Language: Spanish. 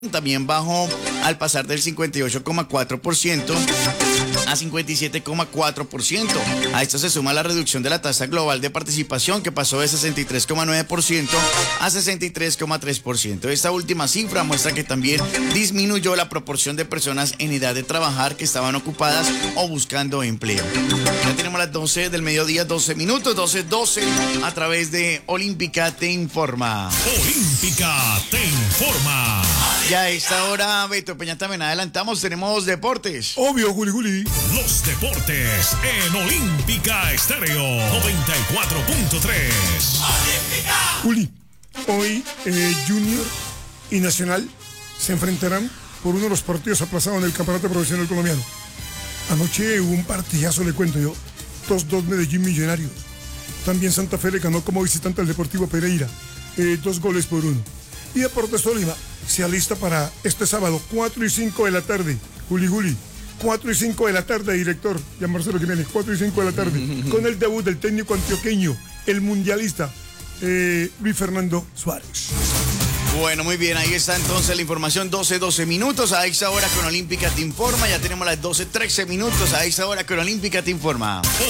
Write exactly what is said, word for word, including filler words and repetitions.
También bajó al pasar del cincuenta y ocho coma cuatro por ciento a cincuenta y siete coma cuatro por ciento. A esto se suma la reducción de la tasa global de participación, que pasó de sesenta y tres coma nueve por ciento a sesenta y tres coma tres por ciento. Esta última cifra muestra que también disminuyó la proporción de personas en edad de trabajar que estaban ocupadas o buscando empleo. Ya tenemos las doce del mediodía, doce minutos, doce doce, a través de Olímpica Te Informa. Olímpica Te Informa. Ya a esta hora, Beto Peña, también adelantamos, tenemos deportes. Obvio, Juli Juli. Los deportes en Olímpica Estéreo noventa y cuatro punto tres. ¡Olímpica! Juli, hoy eh, Junior y Nacional se enfrentarán por uno de los partidos aplazados en el Campeonato Profesional Colombiano. Anoche hubo un partidazo, le cuento yo. dos dos Medellín Millonarios. También Santa Fe le ganó como visitante al Deportivo Pereira. Eh, dos goles por uno. Y Deportes Tolima se alista para este sábado, cuatro y cinco de la tarde. Juli Juli, cuatro y cinco de la tarde, director, ya Marcelo Jiménez, cuatro y cinco de la tarde, con el debut del técnico antioqueño, el mundialista, eh, Luis Fernando Suárez. Bueno, muy bien, ahí está entonces la información, doce doce minutos, a esa hora con Olímpica Te Informa, ya tenemos las doce trece minutos, a esa hora con Olímpica Te Informa.